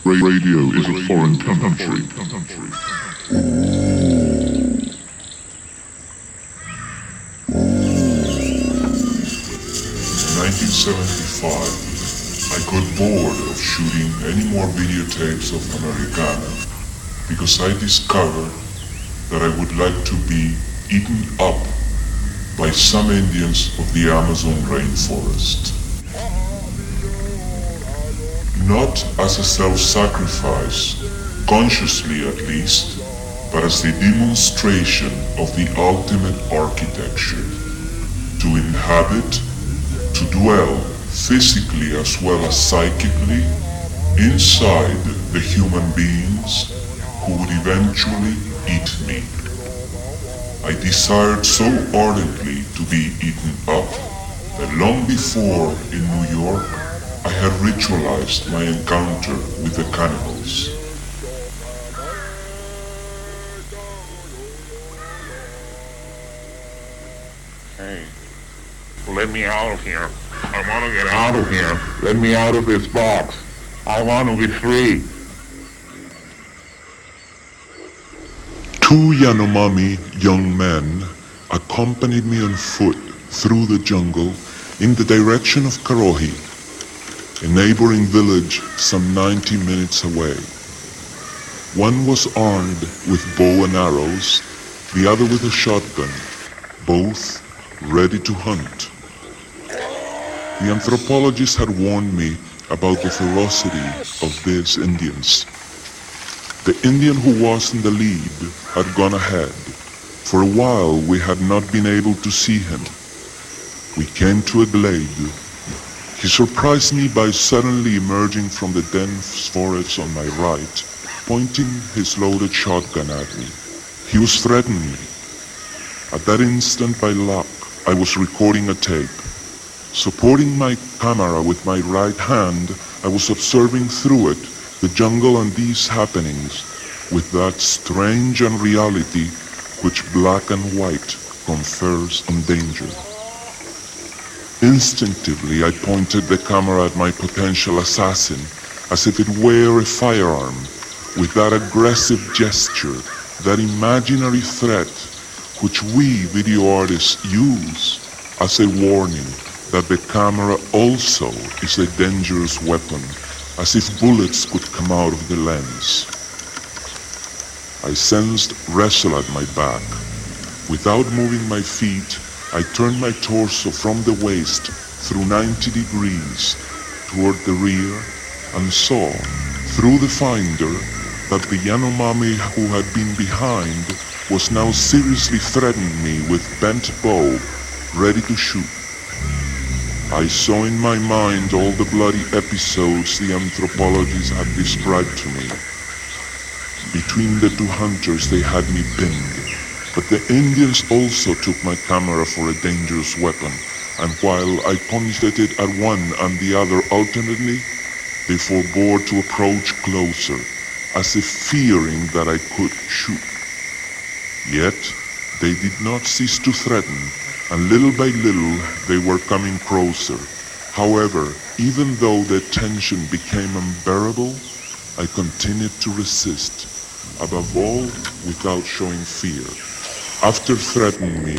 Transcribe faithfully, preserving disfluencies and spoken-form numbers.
Radio is a foreign country. In nineteen seventy-five, I got bored of shooting any more videotapes of Americana because I discovered that I would like to be eaten up by some Indians of the Amazon rainforest. Not as a self-sacrifice, consciously at least, but as a demonstration of the ultimate architecture. To inhabit, to dwell, physically as well as psychically, inside the human beings who would eventually eat me. I desired so ardently to be eaten up that long before in New York, I had ritualized my encounter with the cannibals. Hey, let me out of here. I want to get out of here. Let me out of this box. I want to be free. Two Yanomami young men accompanied me on foot through the jungle in the direction of Karohi, a neighboring village some ninety minutes away. One was armed with bow and arrows, the other with a shotgun, both ready to hunt. The anthropologist had warned me about the ferocity of these Indians. The Indian who was in the lead had gone ahead. For a while we had not been able to see him. We came to a glade. He surprised me by suddenly emerging from the dense forest on my right, pointing his loaded shotgun at me. He was threatening me. At that instant, by luck, I was recording a tape. Supporting my camera with my right hand, I was observing through it the jungle and these happenings with that strange unreality which black and white confers on danger. Instinctively, I pointed the camera at my potential assassin as if it were a firearm, with that aggressive gesture, that imaginary threat which we video artists use as a warning that the camera also is a dangerous weapon, as if bullets could come out of the lens. I sensed wrestle at my back. Without moving my feet, I turned my torso from the waist through ninety degrees toward the rear and saw, through the finder, that the Yanomami who had been behind was now seriously threatening me with bent bow, ready to shoot. I saw in my mind all the bloody episodes the anthropologists had described to me. Between the two hunters they had me pinned, but the Indians also took my camera for a dangerous weapon, and while I pointed it at one and the other alternately, they forbore to approach closer, as if fearing that I could shoot. Yet, they did not cease to threaten, and little by little they were coming closer. However, even though the tension became unbearable, I continued to resist, above all without showing fear. After threatening me